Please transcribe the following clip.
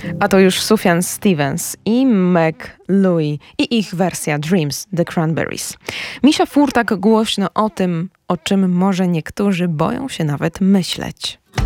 A to już Sufjan Stevens i Meg Louie i ich wersja Dreams, The Cranberries. Misza Furtak głośno o tym, o czym może niektórzy boją się nawet myśleć.